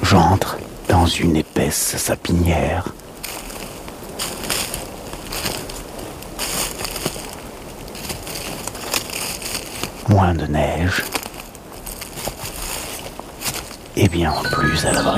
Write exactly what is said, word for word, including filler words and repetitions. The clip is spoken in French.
j'entre dans une épaisse sapinière. Moins de neige et bien plus à l'abri.